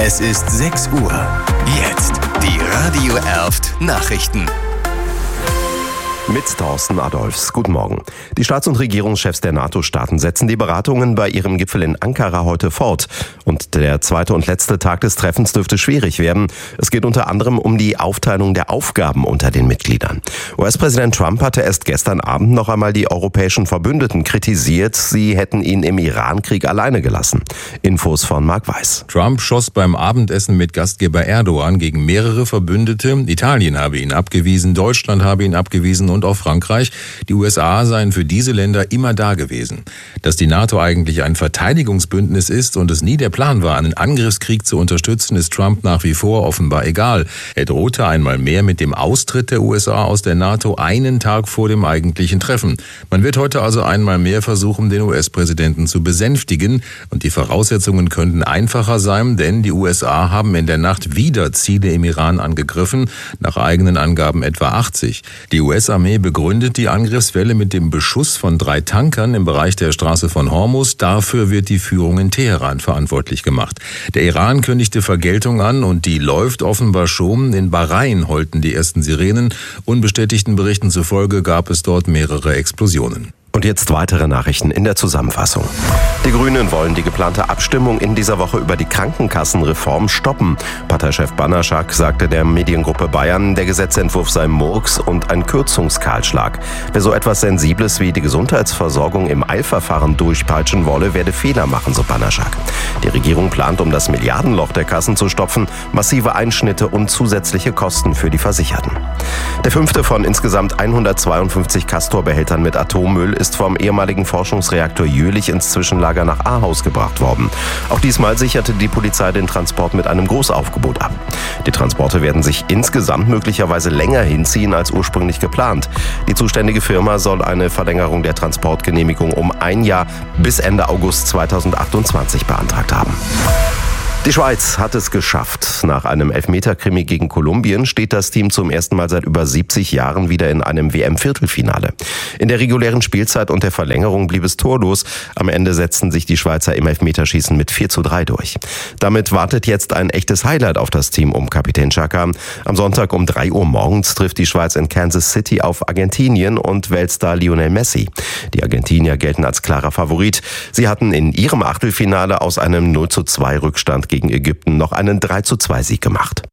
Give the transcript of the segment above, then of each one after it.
Es ist 6 Uhr. Jetzt die Radio Erft Nachrichten. Mit Thorsten Adolfs. Guten Morgen. Die Staats- und Regierungschefs der NATO-Staaten setzen die Beratungen bei ihrem Gipfel in Ankara heute fort. Und der zweite und letzte Tag des Treffens dürfte schwierig werden. Es geht unter anderem um die Aufteilung der Aufgaben unter den Mitgliedern. US-Präsident Trump hatte erst gestern Abend noch einmal die europäischen Verbündeten kritisiert. Sie hätten ihn im Iran-Krieg alleine gelassen. Infos von Marc Weiß. Trump schoss beim Abendessen mit Gastgeber Erdogan gegen mehrere Verbündete. Italien habe ihn abgewiesen, Deutschland habe ihn abgewiesen und auch Frankreich. Die USA seien für diese Länder immer da gewesen. Dass die NATO eigentlich ein Verteidigungsbündnis ist und es nie der Plan war, einen Angriffskrieg zu unterstützen, ist Trump nach wie vor offenbar egal. Er drohte einmal mehr mit dem Austritt der USA aus der NATO einen Tag vor dem eigentlichen Treffen. Man wird heute also einmal mehr versuchen, den US-Präsidenten zu besänftigen. Und die Voraussetzungen könnten einfacher sein, denn die USA haben in der Nacht wieder Ziele im Iran angegriffen, nach eigenen Angaben etwa 80. Die US-Armee begründet die Angriffswelle mit dem Beschuss von 3 Tankern im Bereich der Straße von Hormuz. Dafür wird die Führung in Teheran verantwortlich gemacht. Der Iran kündigte Vergeltung an und die läuft offenbar schon. In Bahrain heulten die ersten Sirenen. Unbestätigten Berichten zufolge gab es dort mehrere Explosionen. Und jetzt weitere Nachrichten in der Zusammenfassung. Die Grünen wollen die geplante Abstimmung in dieser Woche über die Krankenkassenreform stoppen. Parteichef Banaschak sagte der Mediengruppe Bayern, der Gesetzentwurf sei Murks und ein Kürzungskahlschlag. Wer so etwas Sensibles wie die Gesundheitsversorgung im Eilverfahren durchpeitschen wolle, werde Fehler machen, so Banaschak. Die Regierung plant, um das Milliardenloch der Kassen zu stopfen, massive Einschnitte und zusätzliche Kosten für die Versicherten. Der 5. von insgesamt 152 Castor-Behältern mit Atommüll ist vom ehemaligen Forschungsreaktor Jülich ins Zwischenlager nach Ahaus gebracht worden. Auch diesmal sicherte die Polizei den Transport mit einem Großaufgebot ab. Die Transporte werden sich insgesamt möglicherweise länger hinziehen als ursprünglich geplant. Die zuständige Firma soll eine Verlängerung der Transportgenehmigung um 1 Jahr bis Ende August 2028 beantragt haben. Die Schweiz hat es geschafft. Nach einem Elfmeter-Krimi gegen Kolumbien steht das Team zum ersten Mal seit über 70 Jahren wieder in einem WM-Viertelfinale. In der regulären Spielzeit und der Verlängerung blieb es torlos. Am Ende setzten sich die Schweizer im Elfmeterschießen mit 4:3 durch. Damit wartet jetzt ein echtes Highlight auf das Team um Kapitän Xhaka. Am Sonntag um 3 Uhr morgens trifft die Schweiz in Kansas City auf Argentinien und Weltstar Lionel Messi. Die Argentinier gelten als klarer Favorit. Sie hatten in ihrem Achtelfinale aus einem 0:2 Rückstand gegen Ägypten noch einen 3:2 Sieg gemacht.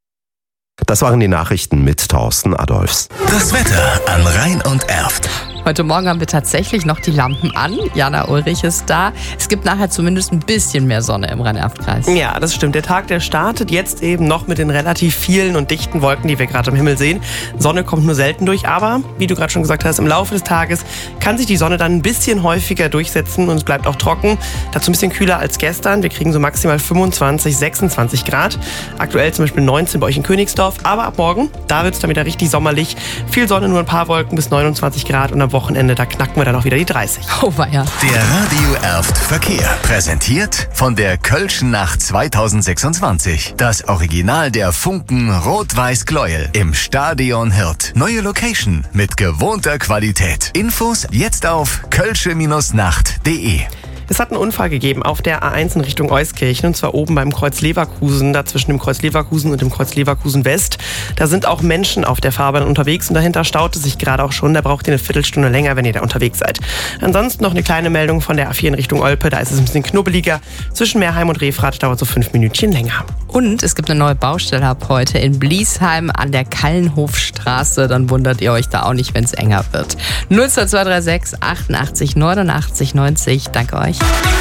Das waren die Nachrichten mit Thorsten Adolfs. Das Wetter an Rhein und Erft. Heute Morgen haben wir tatsächlich noch die Lampen an. Jana Ulrich ist da. Es gibt nachher zumindest ein bisschen mehr Sonne im Rhein-Erft-Kreis. Ja, das stimmt. Der Tag, der startet jetzt eben noch mit den relativ vielen und dichten Wolken, die wir gerade am Himmel sehen. Sonne kommt nur selten durch, aber wie du gerade schon gesagt hast, im Laufe des Tages kann sich die Sonne dann ein bisschen häufiger durchsetzen und es bleibt auch trocken. Dazu ein bisschen kühler als gestern. Wir kriegen so maximal 25, 26 Grad. Aktuell zum Beispiel 19 bei euch in Königsdorf. Aber ab morgen, da wird es dann wieder richtig sommerlich. Viel Sonne, nur ein paar Wolken bis 29 Grad und am Wochenende, da knacken wir dann auch wieder die 30. Oh weia. Der Radio Erft Verkehr. Präsentiert von der Kölschen Nacht 2026. Das Original der Funken Rot-Weiß-Gleuel im Stadion Hirt. Neue Location mit gewohnter Qualität. Infos jetzt auf kölsche-nacht.de. Es hat einen Unfall gegeben auf der A1 in Richtung Euskirchen und zwar oben beim Kreuz Leverkusen, da zwischen dem Kreuz Leverkusen und dem Kreuz Leverkusen West. Da sind auch Menschen auf der Fahrbahn unterwegs und dahinter staut es sich gerade auch schon. Da braucht ihr eine Viertelstunde länger, wenn ihr da unterwegs seid. Ansonsten noch eine kleine Meldung von der A4 in Richtung Olpe. Da ist es ein bisschen knubbeliger. Zwischen Meerheim und Refrath dauert so 5 Minütchen länger. Und es gibt eine neue Baustelle ab heute in Bliesheim an der Kallenhofstraße. Dann wundert ihr euch da auch nicht, wenn es enger wird. 02236 88 89 90. Danke euch.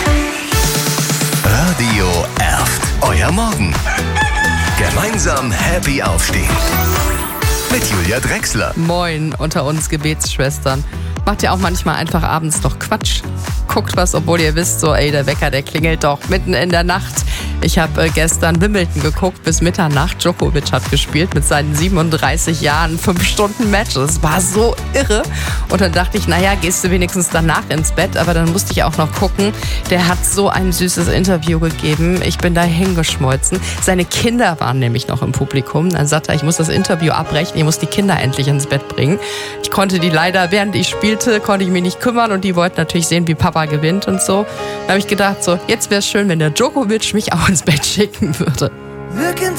Radio Erft. Euer Morgen. Gemeinsam happy aufstehen. Mit Julia Drechsler. Moin, unter uns Gebetsschwestern. Macht ihr auch manchmal einfach abends noch Quatsch? Guckt was, obwohl ihr wisst, so der Wecker, der klingelt doch mitten in der Nacht. Ich habe gestern Wimbledon geguckt bis Mitternacht. Djokovic hat gespielt mit seinen 37 Jahren, 5 Stunden Match. Das war so irre. Und dann dachte ich, naja, gehst du wenigstens danach ins Bett. Aber dann musste ich auch noch gucken. Der hat so ein süßes Interview gegeben. Ich bin da hingeschmolzen. Seine Kinder waren nämlich noch im Publikum. Dann sagte er, ich muss das Interview abbrechen. Ich muss die Kinder endlich ins Bett bringen. Ich konnte die leider, während ich spielte, konnte ich mich nicht kümmern. Und die wollten natürlich sehen, wie Papa gewinnt und so. Da habe ich gedacht, so, jetzt wäre es schön, wenn der Djokovic mich auch ins Bett schicken würde. Look into